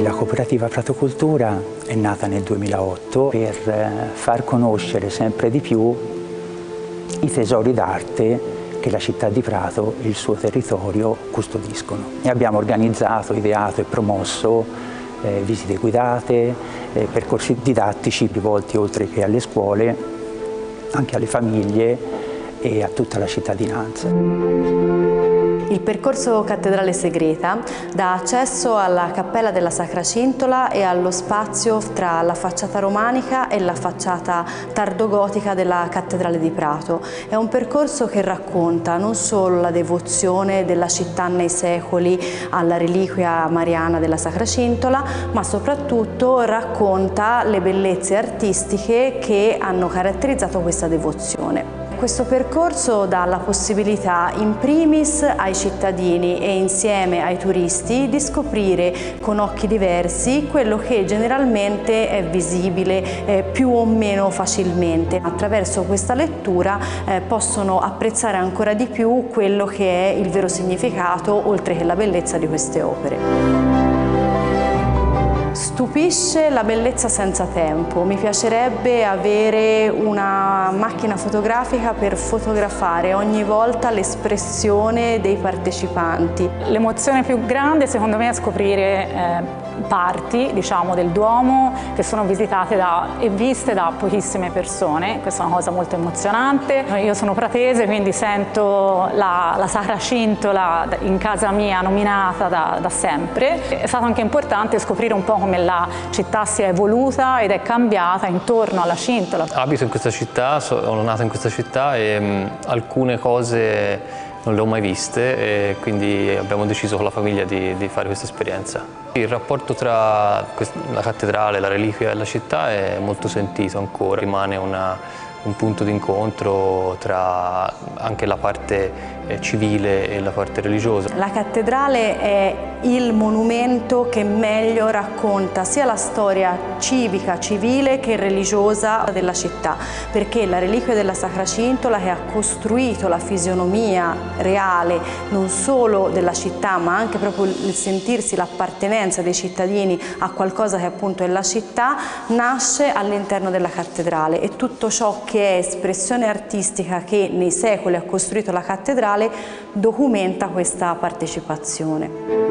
La cooperativa Pratocultura è nata nel 2008 per far conoscere sempre di più i tesori d'arte che la città di Prato e il suo territorio custodiscono. E abbiamo organizzato, ideato e promosso visite guidate, percorsi didattici rivolti oltre che alle scuole, anche alle famiglie e a tutta la cittadinanza. Il percorso Cattedrale Segreta dà accesso alla Cappella della Sacra Cintola e allo spazio tra la facciata romanica e la facciata tardogotica della Cattedrale di Prato. È un percorso che racconta non solo la devozione della città nei secoli alla reliquia mariana della Sacra Cintola, ma soprattutto racconta le bellezze artistiche che hanno caratterizzato questa devozione. Questo percorso dà la possibilità in primis ai cittadini e insieme ai turisti di scoprire con occhi diversi quello che generalmente è visibile più o meno facilmente. Attraverso questa lettura possono apprezzare ancora di più quello che è il vero significato oltre che la bellezza di queste opere. Stupisce la bellezza senza tempo. Mi piacerebbe avere una macchina fotografica per fotografare ogni volta l'espressione dei partecipanti. L'emozione più grande secondo me è scoprire parti, diciamo, del Duomo che sono visitate e viste da pochissime persone. Questa è una cosa molto emozionante. Io sono pratese, quindi sento la Sacra Cintola in casa mia nominata da sempre. È stato anche importante scoprire un po' come la città si è evoluta ed è cambiata intorno alla Cintola. Abito in questa città, sono nato in questa città e alcune cose non le ho mai viste e quindi abbiamo deciso con la famiglia di fare questa esperienza. Il rapporto tra la cattedrale, la reliquia e la città è molto sentito ancora, rimane un punto d'incontro tra anche la parte civile e la parte religiosa. La cattedrale è il monumento che meglio racconta sia la storia civica, civile che religiosa della città, perché la reliquia della Sacra Cintola che ha costruito la fisionomia reale non solo della città ma anche proprio il sentirsi l'appartenenza dei cittadini a qualcosa che appunto è la città, nasce all'interno della cattedrale e tutto ciò che è espressione artistica che nei secoli ha costruito la cattedrale documenta questa partecipazione.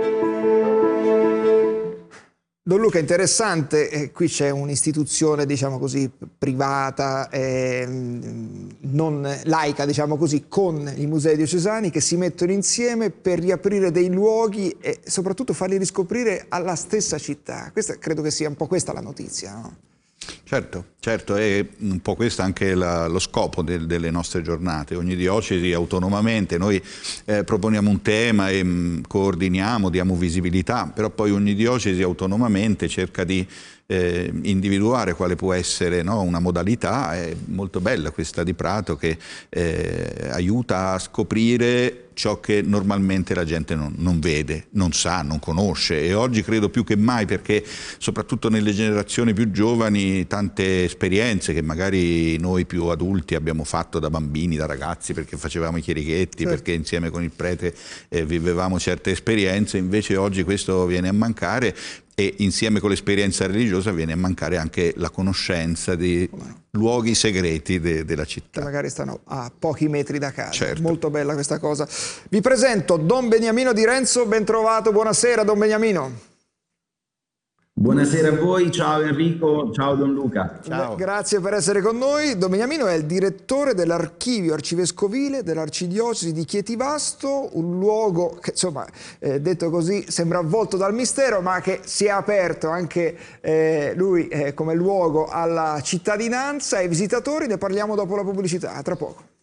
Don Luca, interessante, qui c'è un'istituzione, diciamo così, privata, non laica, diciamo così, con i musei diocesani che si mettono insieme per riaprire dei luoghi e soprattutto farli riscoprire alla stessa città. Questa, credo che sia un po' questa la notizia, no? Certo, è un po' questo anche lo scopo delle nostre giornate. Ogni diocesi autonomamente, noi proponiamo un tema e coordiniamo, diamo visibilità, però poi ogni diocesi autonomamente cerca di individuare quale può essere, no, una modalità. È molto bella questa di Prato che aiuta a scoprire ciò che normalmente la gente non vede, non sa, non conosce, e oggi credo più che mai, perché soprattutto nelle generazioni più giovani tante esperienze che magari noi più adulti abbiamo fatto da bambini, da ragazzi, perché facevamo i chierichetti, certo, perché insieme con il prete vivevamo certe esperienze, invece oggi questo viene a mancare. E insieme con l'esperienza religiosa viene a mancare anche la conoscenza di luoghi segreti della città. Che magari stanno a pochi metri da casa. Certo. Molto bella questa cosa. Vi presento Don Beniamino Di Renzo, ben trovato, buonasera Don Beniamino. Buonasera a voi, ciao Enrico, ciao Don Luca. Ciao. Grazie per essere con noi. Don Beniamino è il direttore dell'archivio arcivescovile dell'arcidiocesi di Chieti Vasto, un luogo che insomma, detto così, sembra avvolto dal mistero, ma che si è aperto anche lui come luogo alla cittadinanza e ai visitatori. Ne parliamo dopo la pubblicità, tra poco.